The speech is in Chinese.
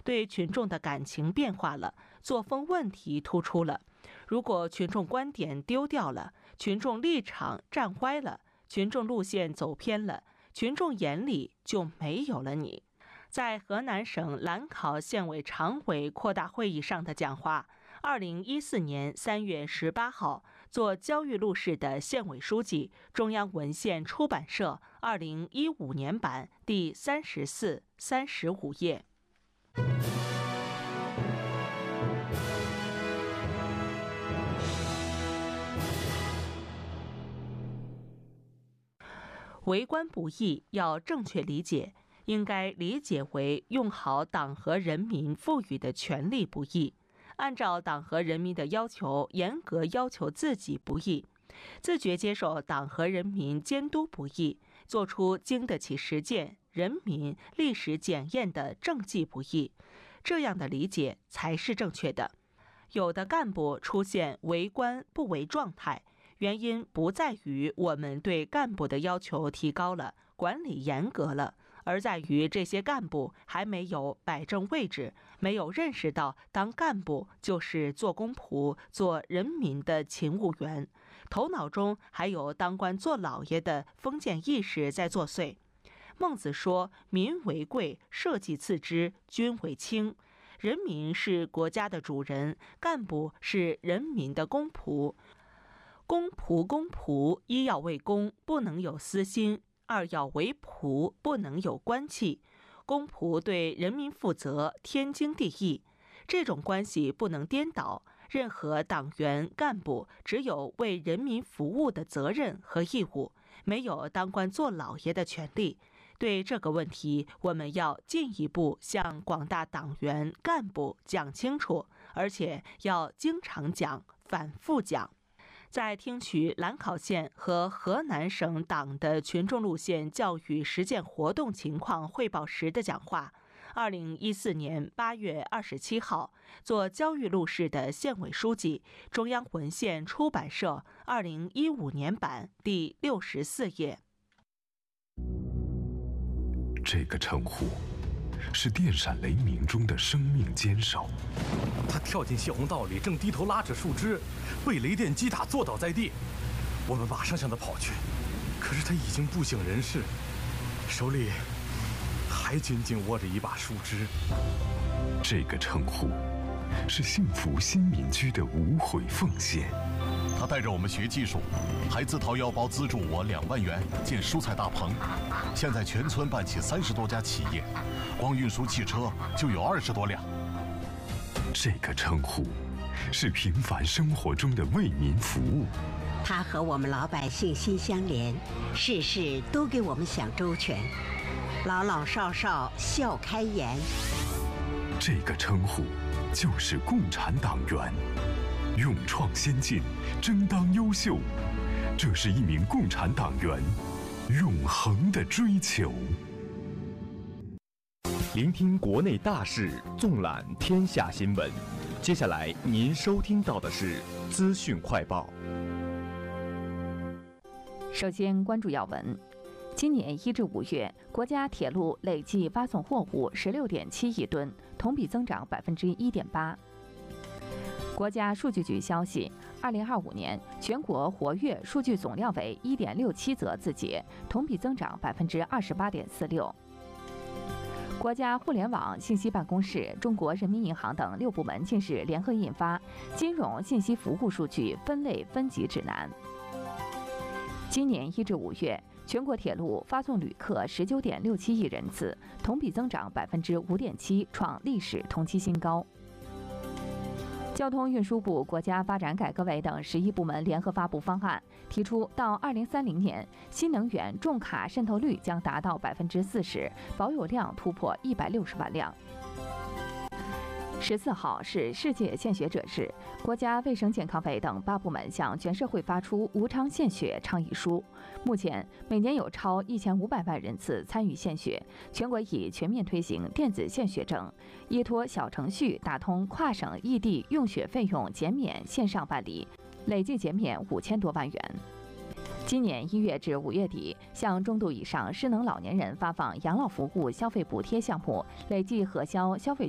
对群众的感情变化了，作风问题突出了。如果群众观点丢掉了，群众立场站歪了，群众路线走偏了，群众眼里就没有了你。在河南省兰考县委常委扩大会议上的讲话，2014年3月18号，做焦裕禄市的县委书记，中央文献出版社2015年版第34、35页。为官不易要正确理解，应该理解为用好党和人民赋予的权利不易，按照党和人民的要求严格要求自己不易，自觉接受党和人民监督不易，做出经得起实践、人民历史检验的政绩不易，这样的理解才是正确的。有的干部出现为官不为状态，原因不在于我们对干部的要求提高了，管理严格了，而在于这些干部还没有摆正位置，没有认识到当干部就是做公仆、做人民的勤务员，头脑中还有当官做老爷的封建意识在作祟。孟子说：“民为贵，社稷次之，君为轻。”人民是国家的主人，干部是人民的公仆。公仆，一要为公，不能有私心；二要为仆，不能有官气。公仆对人民负责，天经地义。这种关系不能颠倒。任何党员干部只有为人民服务的责任和义务，没有当官做老爷的权利。对这个问题，我们要进一步向广大党员干部讲清楚，而且要经常讲、反复讲。在听取兰考县和河南省党的群众路线教育实践活动情况汇报时的讲话，2014年8月27号，做焦裕禄市的县委书记，中央文献出版社2015年版第64页。 这个称呼是电闪雷鸣中的生命坚守。 他跳进泄洪道里，正低头拉着树枝，被雷电击打坐倒在地。我们马上向他跑去，可是他已经不省人事，手里还紧紧握着一把树枝。 这个称呼是幸福新民居的无悔奉献。 他带着我们学技术，还自掏腰包资助我2万元建蔬菜大棚。现在全村办起30多家企业，光运输汽车就有20多辆。 这个称呼是平凡生活中的为民服务。 他和我们老百姓心相连，事事都给我们想周全，老老少少笑开颜。 这个称呼就是共产党员。勇创先进，争当优秀，这是一名共产党员永恒的追求。 聆听国内大事，纵览天下新闻。接下来您收听到的是资讯快报。 首先关注要闻。今年1至5月，国家铁路累计发送货物16.7亿吨，同比增长1.8%。国家数据局消息，2025年全国活跃数据总量为1.67则字节，同比增长28.46%。国家互联网信息办公室、中国人民银行等6部门近日联合印发《金融信息服务数据分类分级指南》。今年1至5月，全国铁路发送旅客19.67亿人次，同比增长5.7%，创历史同期新高。交通运输部、国家发展改革委等11部门联合发布方案，提出到2030年，新能源重卡渗透率将达到40%，保有量突破160万辆。14号是世界献血者日，国家卫生健康委等8部门向全社会发出无偿献血倡议书。目前，每年有超1500万人次参与献血，全国已全面推行电子献血证，依托小程序打通跨省异地用血费用减免线上办理，累计减免5000多万元。今年1月至5月底，向中度以上失能老年人发放养老服务消费补贴项目累计核销消费